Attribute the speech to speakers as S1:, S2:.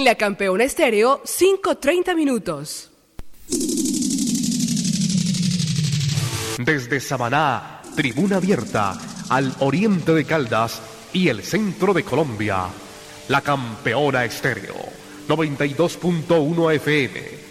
S1: La Campeona Estéreo, 5:30 minutos.
S2: Desde Samaná, tribuna abierta, al oriente de Caldas y el centro de Colombia, La Campeona Estéreo, 92.1 FM.